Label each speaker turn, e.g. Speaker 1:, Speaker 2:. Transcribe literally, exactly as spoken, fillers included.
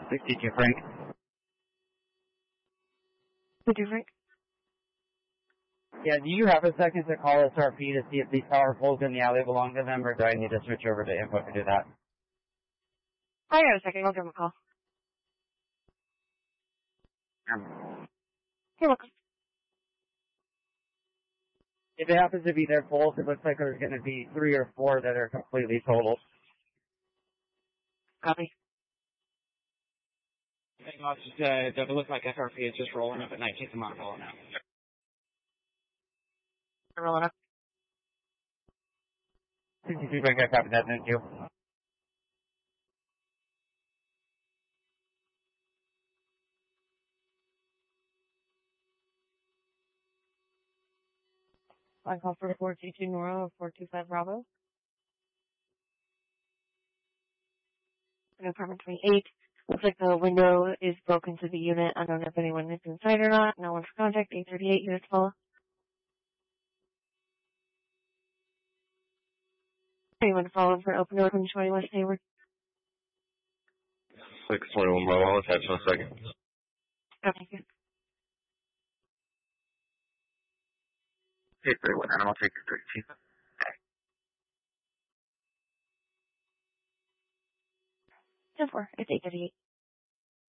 Speaker 1: sixty-two Frank.
Speaker 2: sixty-two Frank.
Speaker 1: Yeah, do you have a second to call S R P to see if these power poles in the alley belong to them, or do I need to switch over to info to do that?
Speaker 2: I got a second. I'll give him a call.
Speaker 1: Um,
Speaker 2: You're welcome.
Speaker 1: if it happens to be their poles, it looks like there's going to be three or four that are completely totaled.
Speaker 2: Copy.
Speaker 1: Hey, boss, just, uh, does it look like S R P is just rolling up at nineteenth and Montville now?
Speaker 2: I'm rolling up.
Speaker 1: sixty-two Frank, I copied that, thank you.
Speaker 2: I call for four two two Nora or four two five Bravo. In apartment twenty-eight. Looks like the window is broken to the unit. I don't know if anyone is inside or not. No one's contact. eight thirty-eight units full. Anyone follow for open door twenty twenty West Hayward?
Speaker 3: six twenty-one Bravo, I'll attach in a second.
Speaker 2: Oh, thank you.
Speaker 3: eight thirty-one, I'll take the thirteen.
Speaker 2: ten four. It's eight thirty-eight.